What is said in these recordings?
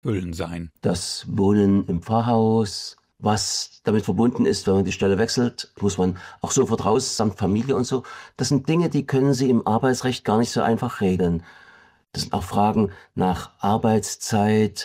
auszufüllen seien. Das Wohnen im Pfarrhaus, was damit verbunden ist, wenn man die Stelle wechselt, muss man auch sofort raus, samt Familie und so. Das sind Dinge, die können Sie im Arbeitsrecht gar nicht so einfach regeln. Das sind auch Fragen nach Arbeitszeit,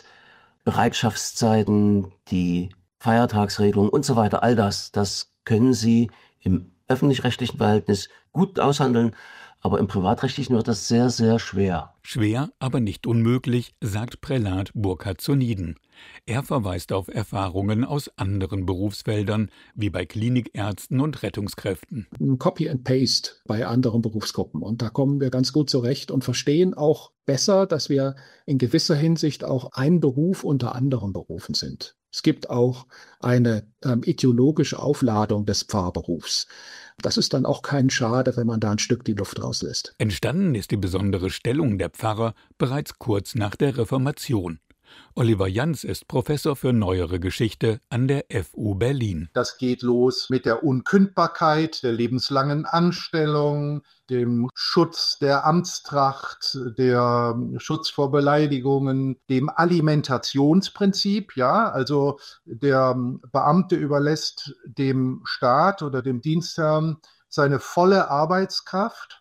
Bereitschaftszeiten, die Feiertagsregelung und so weiter. All das können Sie im öffentlich-rechtlichen Verhältnis gut aushandeln, aber im privatrechtlichen wird das sehr, sehr schwer. Schwer, aber nicht unmöglich, sagt Prälat Burkhard Zuniden. Er verweist auf Erfahrungen aus anderen Berufsfeldern, wie bei Klinikärzten und Rettungskräften. Copy and Paste bei anderen Berufsgruppen. Und da kommen wir ganz gut zurecht und verstehen auch besser, dass wir in gewisser Hinsicht auch ein Beruf unter anderen Berufen sind. Es gibt auch eine ideologische Aufladung des Pfarrberufs. Das ist dann auch kein Schade, wenn man da ein Stück die Luft rauslässt. Entstanden ist die besondere Stellung der Pfarrer bereits kurz nach der Reformation. Oliver Jans ist Professor für Neuere Geschichte an der FU Berlin. Das geht los mit der Unkündbarkeit, der lebenslangen Anstellung, dem Schutz der Amtstracht, der Schutz vor Beleidigungen, dem Alimentationsprinzip. Ja, also der Beamte überlässt dem Staat oder dem Dienstherrn seine volle Arbeitskraft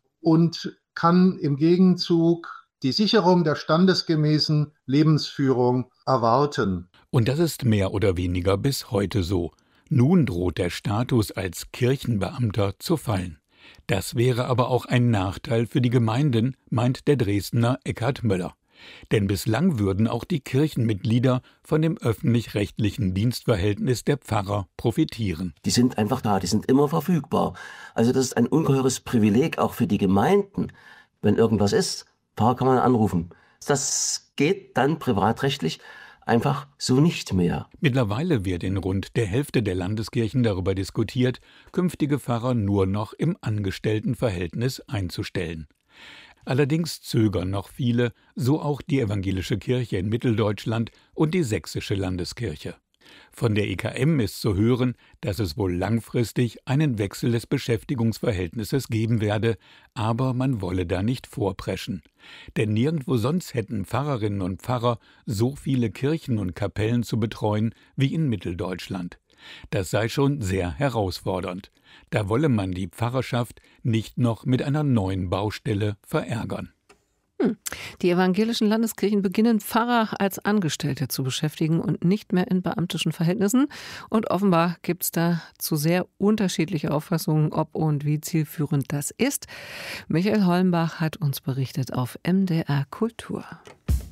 und kann im Gegenzug die Sicherung der standesgemäßen Lebensführung erwarten. Und das ist mehr oder weniger bis heute so. Nun droht der Status als Kirchenbeamter zu fallen. Das wäre aber auch ein Nachteil für die Gemeinden, meint der Dresdner Eckhard Möller. Denn bislang würden auch die Kirchenmitglieder von dem öffentlich-rechtlichen Dienstverhältnis der Pfarrer profitieren. Die sind einfach da, die sind immer verfügbar. Also das ist ein ungeheures Privileg auch für die Gemeinden, wenn irgendwas ist. Pfarrer kann man anrufen. Das geht dann privatrechtlich einfach so nicht mehr. Mittlerweile wird in rund der Hälfte der Landeskirchen darüber diskutiert, künftige Pfarrer nur noch im Angestelltenverhältnis einzustellen. Allerdings zögern noch viele, so auch die evangelische Kirche in Mitteldeutschland und die sächsische Landeskirche. Von der EKM ist zu hören, dass es wohl langfristig einen Wechsel des Beschäftigungsverhältnisses geben werde, aber man wolle da nicht vorpreschen. Denn nirgendwo sonst hätten Pfarrerinnen und Pfarrer so viele Kirchen und Kapellen zu betreuen wie in Mitteldeutschland. Das sei schon sehr herausfordernd. Da wolle man die Pfarrerschaft nicht noch mit einer neuen Baustelle verärgern. Die evangelischen Landeskirchen beginnen, Pfarrer als Angestellte zu beschäftigen und nicht mehr in beamtischen Verhältnissen. Und offenbar gibt es dazu sehr unterschiedliche Auffassungen, ob und wie zielführend das ist. Michael Hollenbach hat uns berichtet auf MDR Kultur.